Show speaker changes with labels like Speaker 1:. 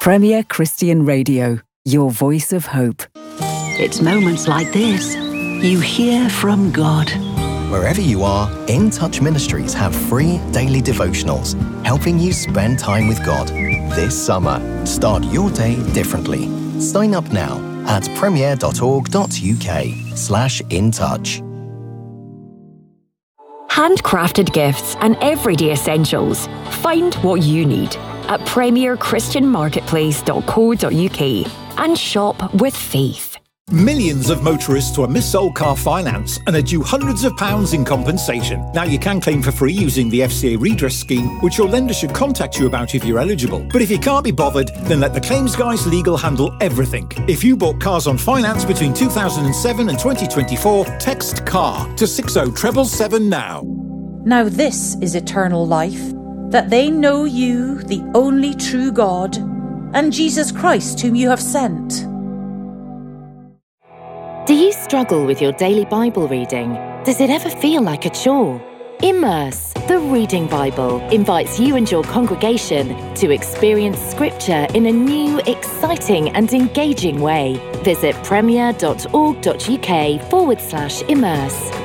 Speaker 1: Premier Christian Radio, your voice of hope.
Speaker 2: It's moments like this you hear from God.
Speaker 3: Wherever you are, In Touch Ministries have free daily devotionals, helping you spend time with God. This summer, start your day differently. Sign up now at premier.org.uk/intouch.
Speaker 4: Handcrafted gifts and everyday essentials. Find what you need at premierchristianmarketplace.co.uk and shop with faith.
Speaker 5: Millions of motorists were mis-sold car finance and are due hundreds of pounds in compensation. Now you can claim for free using the FCA redress scheme, which your lender should contact you about if you're eligible. But if you can't be bothered, then let the Claims Guys Legal handle everything. If you bought cars on finance between 2007 and 2024, text CAR to 60777 now.
Speaker 6: Now this is eternal life, that they know you, the only true God, and Jesus Christ whom you have sent.
Speaker 7: Do you struggle with your daily Bible reading? Does it ever feel like a chore? Immerse, the Reading Bible, invites you and your congregation to experience Scripture in a new, exciting and engaging way. Visit premier.org.uk/immerse.